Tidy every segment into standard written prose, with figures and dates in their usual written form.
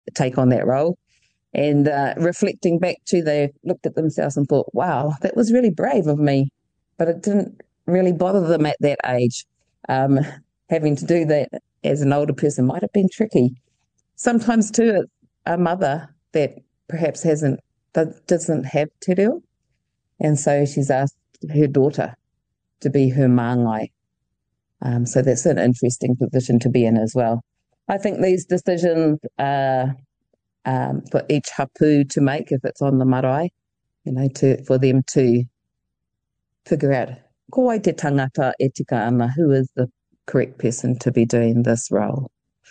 take on that role. And reflecting back to, they looked at themselves and thought, wow, that was really brave of me. But it didn't really bother them at that age. Having to do that as an older person might have been tricky. Sometimes, too, it's a mother that perhaps doesn't have te reo. And so she's asked her daughter to be her māngai. So that's an interesting position to be in as well. I think these decisions are for each hapu to make if it's on the marae, for them to figure out, ko ai te tangata e tika ana, who is the correct person to be doing this role.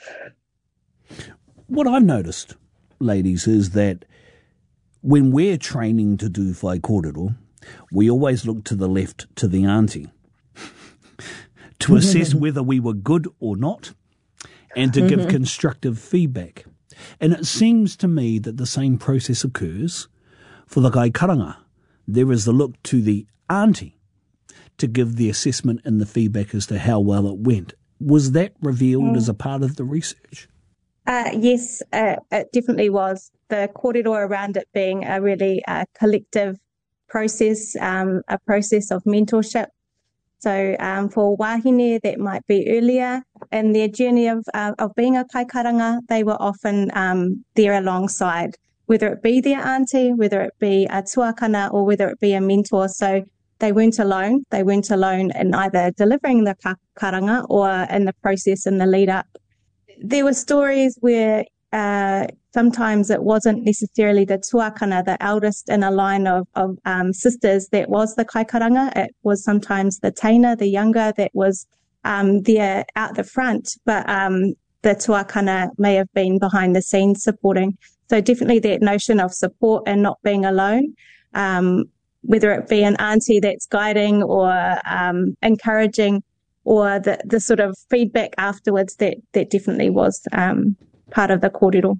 What I've noticed, ladies, is that when we're training to do whai kōrero, we always look to the left, to the auntie, to assess whether we were good or not, and to give constructive feedback. And it seems to me that the same process occurs for the kai karanga. There is the look to the auntie to give the assessment and the feedback as to how well it went. Was that revealed as a part of the research? Yes, it definitely was. The kōrero around it being a really collective process, a process of mentorship. So for wahine that might be earlier in their journey of being a kaikaranga, they were often there alongside, whether it be their auntie, whether it be a tuakana, or whether it be a mentor. So they weren't alone. They weren't alone in either delivering the karanga or in the process in the lead up. There were stories where sometimes it wasn't necessarily the tuakana, the eldest in a line of sisters, that was the kaikaranga. It was sometimes the teina, the younger, that was there out the front, but the tuakana may have been behind the scenes supporting. So definitely that notion of support and not being alone, whether it be an auntie that's guiding or encouraging, or the sort of feedback afterwards, that definitely was part of the kōrero.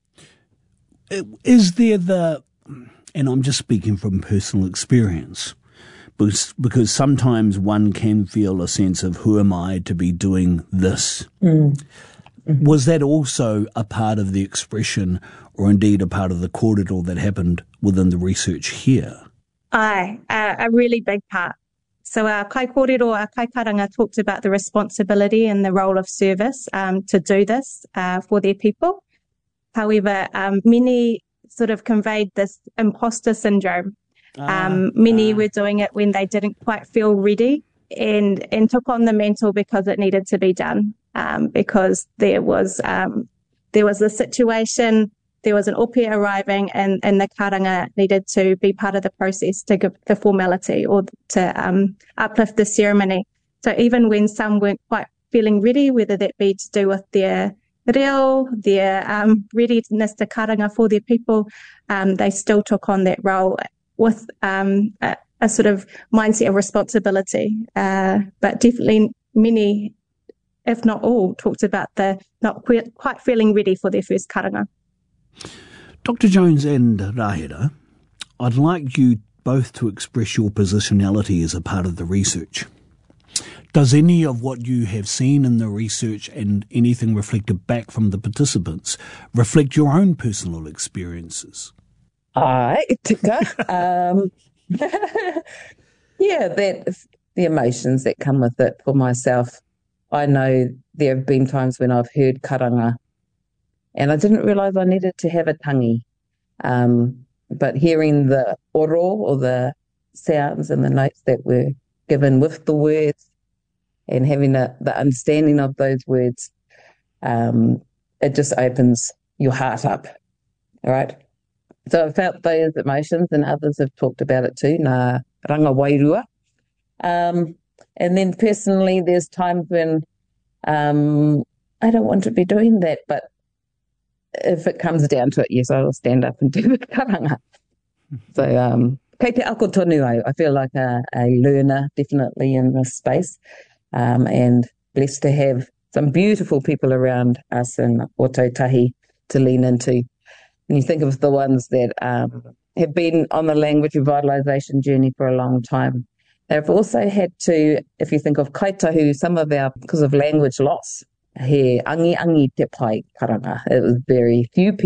Is there and I'm just speaking from personal experience, because sometimes one can feel a sense of, who am I to be doing this? Was that also a part of the expression, or indeed a part of the kōrero that happened within the research here? Aye, a really big part. So our kai kōrero, our kai karanga, talked about the responsibility and the role of service to do this for their people. However, many sort of conveyed this imposter syndrome. Many were doing it when they didn't quite feel ready, and took on the mantle because it needed to be done, because there was a situation. There was an ope arriving, and the karanga needed to be part of the process to give the formality or to uplift the ceremony. So even when some weren't quite feeling ready, whether that be to do with their reo, their readiness to karanga for their people, they still took on that role with a sort of mindset of responsibility. But definitely many, if not all, talked about the not quite feeling ready for their first karanga. Dr. Jones and Rahira, I'd like you both to express your positionality as a part of the research. Does any of what you have seen in the research and anything reflected back from the participants reflect your own personal experiences? Ai, tika. Yeah, the emotions that come with it for myself. I know there have been times when I've heard karanga and I didn't realise I needed to have a tangi. But hearing the oro, or the sounds and the notes that were given with the words, and having the understanding of those words, it just opens your heart up. All right. So I felt those emotions, and others have talked about it too, nā ranga wairua. And then personally, there's times when I don't want to be doing that, but if it comes down to it, yes, I will stand up and do the karanga. So, kei te ako tonu au, I feel like a learner, definitely, in this space, and blessed to have some beautiful people around us in Ōtautahi to lean into. And you think of the ones that have been on the language revitalisation journey for a long time. They've also had to, if you think of kaitahu, some of our, because of language loss, he angi te pai karanga. It was very few people